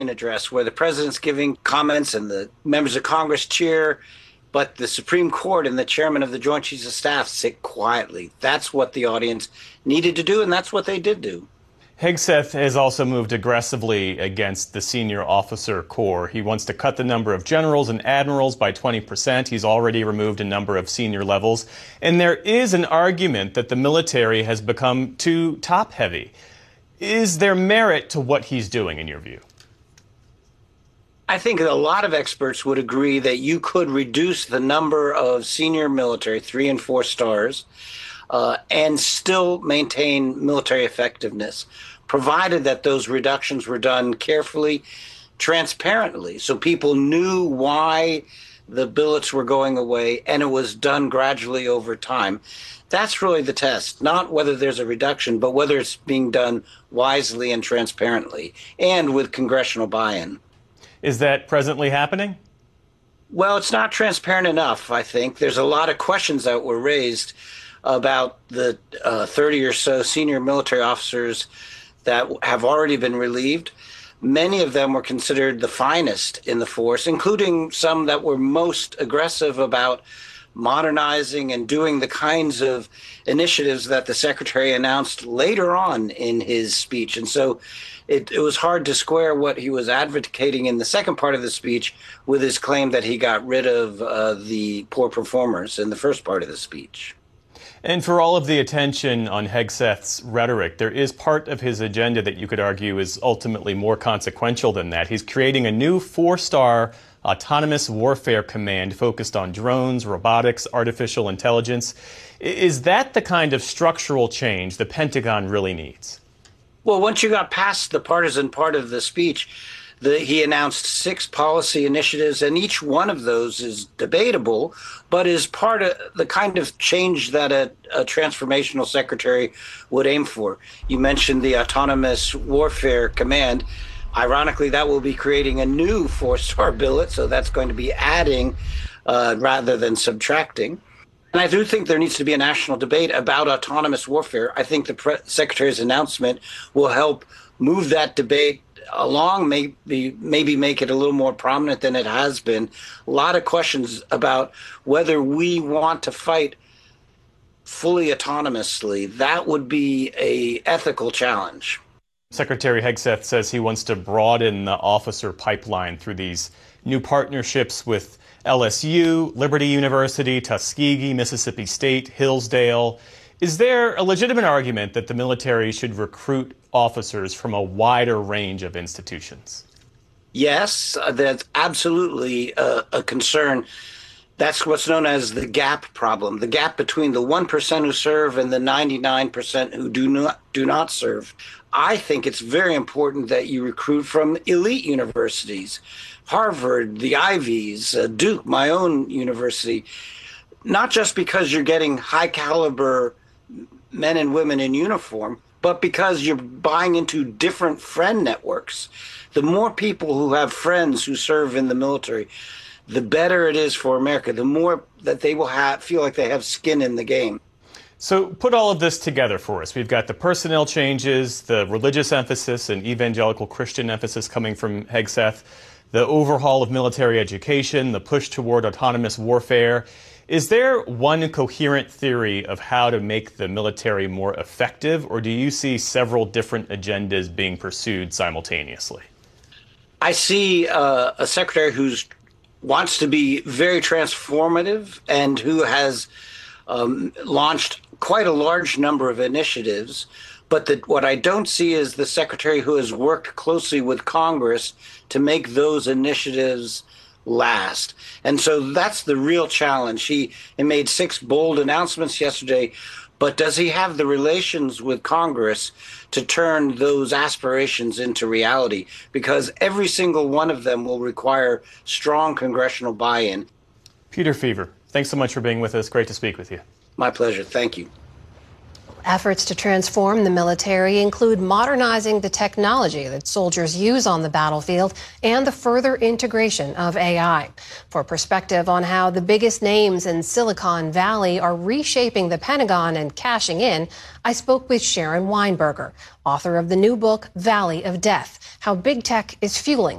address where the president's giving comments and the members of Congress cheer, but the Supreme Court and the chairman of the Joint Chiefs of Staff sit quietly. That's what the audience needed to do, and that's what they did do. Hegseth has also moved aggressively against the senior officer corps. He wants to cut the number of generals and admirals by 20%. He's already removed a number of senior levels. And there is an argument that the military has become too top-heavy. Is there merit to what he's doing, in your view? I think a lot of experts would agree that you could reduce the number of senior military, 3 and 4 stars, and still maintain military effectiveness, provided that those reductions were done carefully, transparently, so people knew why the billets were going away, and it was done gradually over time. That's really the test, not whether there's a reduction, but whether it's being done wisely and transparently, and with congressional buy-in. Is that presently happening? Well, it's not transparent enough, I think. There's a lot of questions that were raised about the 30 or so senior military officers that have already been relieved. Many of them were considered the finest in the force, including some that were most aggressive about modernizing and doing the kinds of initiatives that the secretary announced later on in his speech. And so it was hard to square what he was advocating in the second part of the speech with his claim that he got rid of the poor performers in the first part of the speech. And for all of the attention on Hegseth's rhetoric, there is part of his agenda that you could argue is ultimately more consequential than that. He's creating a new 4-star autonomous warfare command focused on drones, robotics, artificial intelligence. Is that the kind of structural change the Pentagon really needs? Well, once you got past the partisan part of the speech, he announced 6 policy initiatives, and each one of those is debatable, but is part of the kind of change that a transformational secretary would aim for. You mentioned the Autonomous Warfare Command. Ironically, that will be creating a new 4-star billet, so that's going to be adding rather than subtracting. And I do think there needs to be a national debate about autonomous warfare. I think the secretary's announcement will help move that debate along, maybe make it a little more prominent than it has been. A lot of questions about whether we want to fight fully autonomously. That would be an ethical challenge. Secretary Hegseth says he wants to broaden the officer pipeline through these new partnerships with LSU, Liberty University, Tuskegee, Mississippi State, Hillsdale. Is there a legitimate argument that the military should recruit officers from a wider range of institutions? Yes, that's absolutely a concern. That's what's known as the gap problem, the gap between the 1% who serve and the 99% who do not serve. I think it's very important that you recruit from elite universities, Harvard, the Ivies, Duke, my own university, not just because you're getting high caliber men and women in uniform, but because you're buying into different friend networks. The more people who have friends who serve in the military, the better it is for America, the more that they will feel like they have skin in the game. So put all of this together for us. We've got the personnel changes, the religious emphasis and evangelical Christian emphasis coming from Hegseth, the overhaul of military education, the push toward autonomous warfare. Is there one coherent theory of how to make the military more effective, or do you see several different agendas being pursued simultaneously? I see a secretary who wants to be very transformative and who has launched quite a large number of initiatives. But what I don't see is the secretary who has worked closely with Congress to make those initiatives last. And so that's the real challenge. He made 6 bold announcements yesterday, but does he have the relations with Congress to turn those aspirations into reality? Because every single one of them will require strong congressional buy-in. Peter Feaver, thanks so much for being with us. Great to speak with you. My pleasure. Thank you. Efforts to transform the military include modernizing the technology that soldiers use on the battlefield and the further integration of AI. For perspective on how the biggest names in Silicon Valley are reshaping the Pentagon and cashing in, I spoke with Sharon Weinberger, author of the new book, Valley of Death: How Big Tech is Fueling